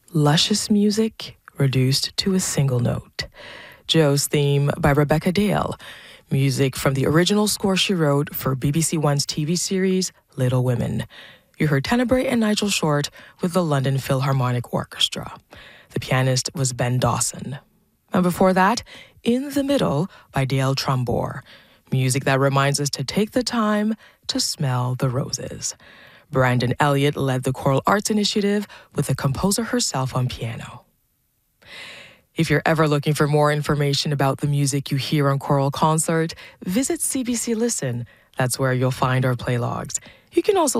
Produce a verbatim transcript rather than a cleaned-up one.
luscious music reduced to a single note. Joe's theme by Rebecca Dale. Music from the original score she wrote for B B C One's T V series Little Women. You heard Tenebrae and Nigel Short with the London Philharmonic Orchestra. The pianist was Ben Dawson. And before that, In the Middle by Dale Trumbore. Music that reminds us to take the time to smell the roses. Brandon Elliott led the Choral Arts Initiative with the composer herself on piano. If you're ever looking for more information about the music you hear on Choral Concert, visit C B C Listen. That's where you'll find our play logs. You can also